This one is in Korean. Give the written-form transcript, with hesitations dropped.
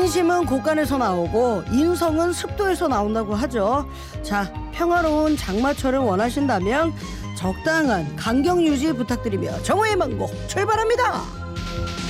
인심은 곳간에서 나오고 인성은 습도에서 나온다고 하죠. 자, 평화로운 장마철을 원하신다면 적당한 간격 유지 부탁드리며 정오의 망고 출발합니다.